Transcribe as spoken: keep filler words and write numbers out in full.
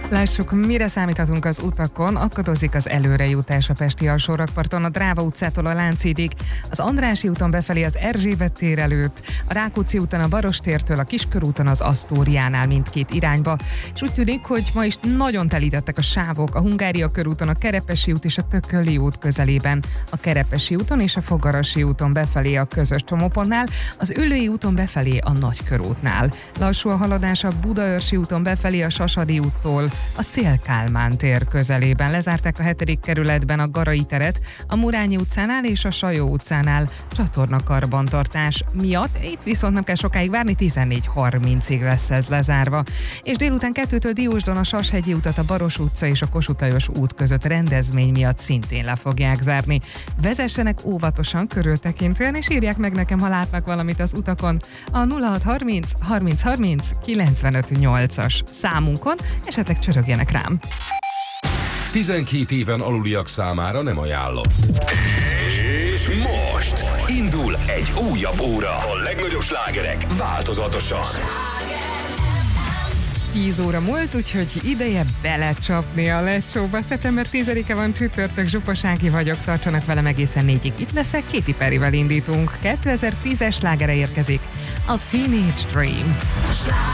Lássuk, mire számíthatunk az utakon. Akadozik az előrejutás a pesti alsórakparton, a Dráva utcától a Lánchídig, az Andrássy úton befelé az Erzsébet tér előtt, a Rákóczi úton a Barostértől, a Kiskörúton az Asztóriánál mindkét irányba. És úgy tűnik, hogy ma is nagyon telítettek a sávok a Hungária körúton, a Kerepesi út és a Tököli út közelében, a Kerepesi úton és a Fogarasi úton befelé a közös csomópontnál, az Üllői úton befelé a Nagykörútnál. Lassú a haladás a Budaörsi úton befelé a Sasadi úttól, a Széll-Kálmán tér közelében. Lezárták a hetedik kerületben a Garai teret, a Murányi utcánál és a Sajó utcánál csatornakarbantartás miatt. Itt viszont nem kell sokáig várni, tizennégy harmincig lesz ez lezárva. És délután kettőtől Diósdon a Sashegyi utat, a Baros utca és a Kossuth Lajos út között rendezmény miatt szintén le fogják zárni. Vezessenek óvatosan, körültekintően, és írják meg nekem, ha látnak valamit az utakon a nulla hat harminc harminc harminc kilencvenöt nyolcas számunkon, esetleg csörögjenek rám. tizenkét éven aluliak számára nem ajánlott. És most indul egy újabb óra. A legnagyobb slágerek változatosan. tíz óra múlt, úgyhogy ideje belecsapni a lecsóba. szeptember tizedike van, csütörtök, Zsupos Ági vagyok, tartsanak velem egészen négyig. Itt leszek, Katy Perryvel indítunk. kétezer-tízes slágere érkezik, a Teenage Dream.